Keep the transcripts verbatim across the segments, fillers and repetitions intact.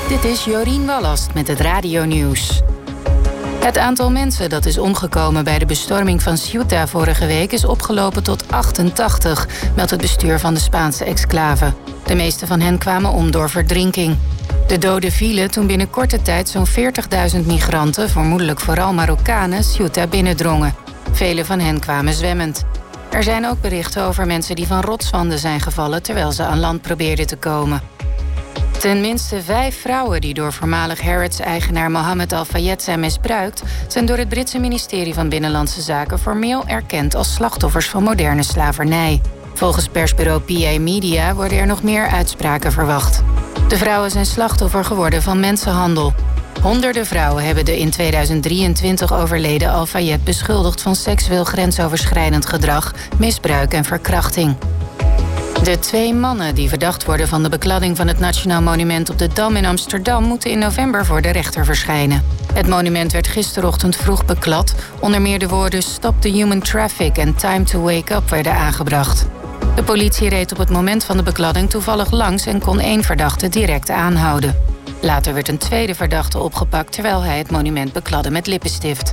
Dit is Jorien Wallast met het Radio-nieuws. Het aantal mensen dat is omgekomen bij de bestorming van Ceuta vorige week is opgelopen tot achtentachtig, meldt het bestuur van de Spaanse exclave. De meeste van hen kwamen om door verdrinking. De doden vielen toen binnen korte tijd zo'n veertigduizend migranten, vermoedelijk vooral Marokkanen, Ceuta binnendrongen. Vele van hen kwamen zwemmend. Er zijn ook berichten over mensen die van rotswanden zijn gevallen terwijl ze aan land probeerden te komen. Ten minste vijf vrouwen die door voormalig Harrods-eigenaar Mohammed Al-Fayed zijn misbruikt, zijn door het Britse ministerie van Binnenlandse Zaken formeel erkend als slachtoffers van moderne slavernij. Volgens persbureau P A Media worden er nog meer uitspraken verwacht. De vrouwen zijn slachtoffer geworden van mensenhandel. Honderden vrouwen hebben de in tweeduizend drieëntwintig overleden Al-Fayed beschuldigd van seksueel grensoverschrijdend gedrag, misbruik en verkrachting. De twee mannen die verdacht worden van de bekladding van het Nationaal Monument op de Dam in Amsterdam moeten in november voor de rechter verschijnen. Het monument werd gisterochtend vroeg beklad. Onder meer de woorden Stop the Human Traffic en Time to Wake Up werden aangebracht. De politie reed op het moment van de bekladding toevallig langs en kon één verdachte direct aanhouden. Later werd een tweede verdachte opgepakt terwijl hij het monument bekladde met lippenstift.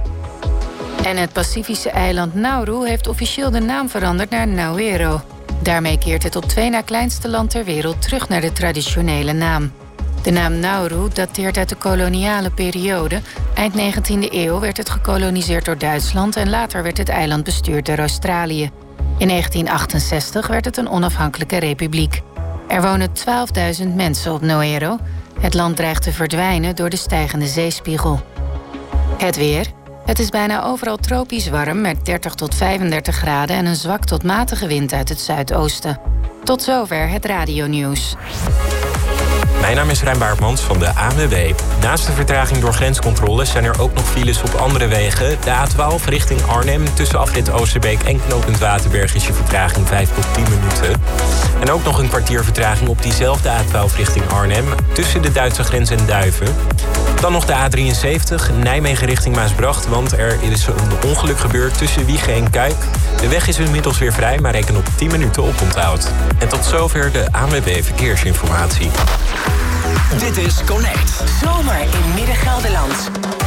En het Pacifische eiland Nauru heeft officieel de naam veranderd naar Nauero. Daarmee keert het op twee na kleinste land ter wereld terug naar de traditionele naam. De naam Nauru dateert uit de koloniale periode. Eind negentiende eeuw werd het gekoloniseerd door Duitsland en later werd het eiland bestuurd door Australië. In negentien achtenzestig werd het een onafhankelijke republiek. Er wonen twaalfduizend mensen op Nauru. Het land dreigt te verdwijnen door de stijgende zeespiegel. Het weer. Het is bijna overal tropisch warm met dertig tot vijfendertig graden en een zwak tot matige wind uit het zuidoosten. Tot zover het Radio-nieuws. Mijn naam is Rijn Baartmans van de A N W B. Naast de vertraging door grenscontroles zijn er ook nog files op andere wegen. De A twaalf richting Arnhem tussen afrit Oosterbeek en knooppunt Waterberg is je vertraging vijf tot tien minuten. En ook nog een kwartier vertraging op diezelfde A twaalf richting Arnhem tussen de Duitse grens en Duiven. Dan nog de A drieënzeventig Nijmegen richting Maasbracht, want er is een ongeluk gebeurd tussen Wijchen en Kuik. De weg is inmiddels weer vrij, maar reken op tien minuten oponthoud. En tot zover de A N W B Verkeersinformatie. Dit is Connect. Zomer in Midden-Gelderland.